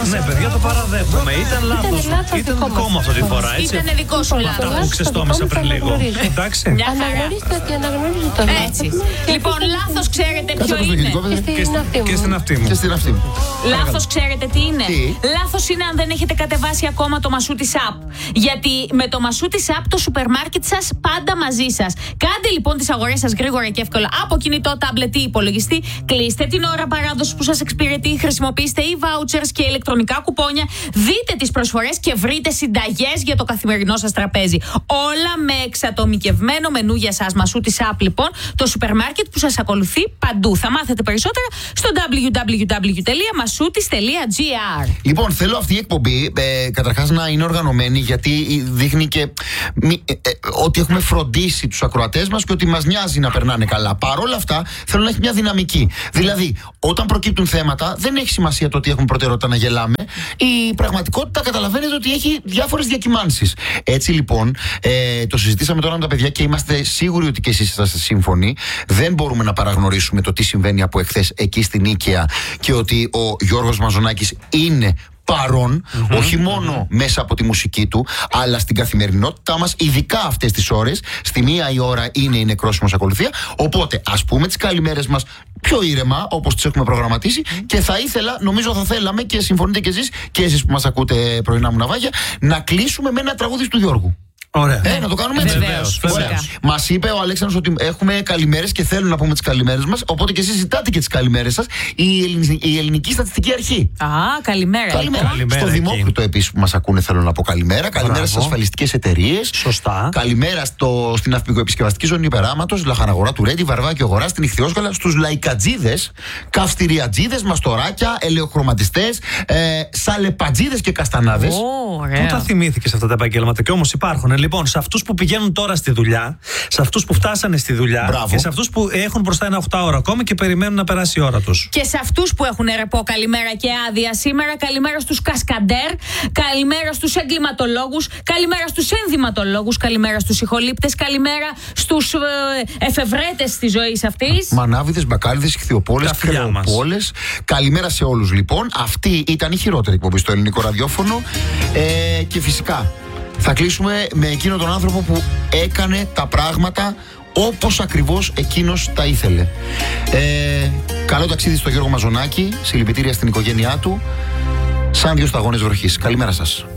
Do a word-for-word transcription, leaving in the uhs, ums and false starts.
Ναι, παιδιά, το παραδέχομαι. Ήταν λάθος. Ήταν δικό μου αυτή τη φορά, έτσι. Ήταν δικό σου λάθος. Αυτά που ξεστόμησα πριν λίγο. Εντάξει. Αναγνωρίστε ότι αναγνωρίζω το λάθος. Έτσι. Λοιπόν, λάθος ξέρετε ποιο είναι. Και στην αυτή μου. Και στην αυτή μου. Λάθος ξέρετε τι είναι. Τι? Λάθος είναι αν δεν έχετε κατεβάσει ακόμα το Μασούτης App. Γιατί με το Μασούτης App το σούπερ μάρκετ σας πάντα μαζί σας. Κάντε λοιπόν τις αγορές σας γρήγορα και εύκολα από κινητό, τάμπλετ ή υπολογιστή. Κλείστε την ώρα παράδοσης που σας εξυπηρετεί. Χρησιμοποιήστε e-vouchers και ηλεκτρονικά κουπόνια. Δείτε τις προσφορές και βρείτε συνταγές για το καθημερινό σας τραπέζι. Όλα με εξατομικευμένο μενού για σας. Μασούτης App λοιπόν, το σούπερ μάρκετ που σας ακολουθεί παντού. Θα μάθετε περισσότερα στο double-u double-u double-u τελεία masoutis τελεία gr. Λοιπόν, θέλω αυτή η εκπομπή ε, καταρχάς να είναι οργανωμένη, γιατί δείχνει και μη, ε, ε, ότι έχουμε φροντίσει τους ακροατές μας και ότι μας νοιάζει να περνάνε καλά. Παρ' όλα αυτά, θέλω να έχει μια δυναμική. Δηλαδή, όταν προκύπτουν θέματα, δεν έχει σημασία το ότι έχουμε προτεραιότητα να γελάμε. Η πραγματικότητα καταλαβαίνετε ότι έχει διάφορες διακυμάνσεις. Έτσι λοιπόν, ε, το συζητήσαμε τώρα με τα παιδιά και είμαστε σίγουροι ότι και εσείς είσαστε σύμφωνοι. Δεν μπορούμε να παραγνωρίσουμε το τι συμβαίνει από εχθές εκεί στην Νίκαια και ότι ο Γιώργος Μαζονάκης είναι παρόν, mm-hmm, όχι μόνο mm-hmm. μέσα από τη μουσική του, αλλά στην καθημερινότητά μας, ειδικά αυτές τις ώρες. Στη μία η ώρα είναι η νεκρόσιμος ακολουθία. Οπότε, ας πούμε τις καλημέρες μας πιο ήρεμα, όπως τις έχουμε προγραμματίσει. Mm-hmm. Και θα ήθελα, νομίζω θα θέλαμε και συμφωνείτε κι εσείς και εσείς που μας ακούτε πρωινά μου ναυάγια, να κλείσουμε με ένα τραγούδι του Γιώργου. Ωραία. Ε, να το κάνουμε έτσι. Βεβαίως, μας είπε ο Αλέξανδρος ότι έχουμε καλημέρες και θέλουν να πούμε τις καλημέρες μας. Οπότε και εσείς ζητάτε και τις καλημέρες σας. Η, Ελληνική, η Ελληνική Στατιστική Αρχή. Α, καλημέρα. Καλημέρα. καλημέρα στο Δημόκριτο επίσης που μας ακούνε θέλω να πω καλημέρα. Καλημέρα στις ασφαλιστικές εταιρείες. Σωστά. Καλημέρα στο, στην ναυπηγοεπισκευαστική ζώνη Υπεράμματος, Λαχαναγορά του Ρέντι, Βαρβάκιο Αγορά, στην Ιχθυόσκαλα, στους λαϊκατζίδες, καυστηριατζίδες, μαστοράκια, ελαιοχρωματιστές, ε, σαλεπατζίδες και καστανάδες. Oh, Πού τα θυμήθηκες αυτά τα επαγγέλματα και όμως υπάρχουν. Λοιπόν, σε αυτούς που πηγαίνουν τώρα στη δουλειά, σε αυτούς που φτάσανε στη δουλειά. Μπράβο. Και σε αυτούς που έχουν μπροστά ένα οκτώ ώρα ακόμα και περιμένουν να περάσει η ώρα τους. Και σε αυτούς που έχουν ρεπό, καλημέρα και άδεια σήμερα. Καλημέρα στους κασκαντέρ, καλημέρα στους εγκληματολόγους, καλημέρα στους ενδυματολόγους, καλημέρα στους ηχολήπτες, καλημέρα στους ε, εφευρέτες της ζωής αυτής. Μανάβιδες, μπακάλιδες, ηχθειοπόλες, κρεοπόλες. Καλημέρα σε όλους λοιπόν. Αυτή ήταν η χειρότερη εκπομπή στο ελληνικό ραδιόφωνο. Ε, και φυσικά θα κλείσουμε με εκείνον τον άνθρωπο που έκανε τα πράγματα όπως ακριβώς εκείνος τα ήθελε. Ε, καλό ταξίδι στο Γιώργο Μαζονάκη, συλληπιτήρια στην οικογένειά του, σαν δύο σταγόνες βροχής. Καλημέρα σας.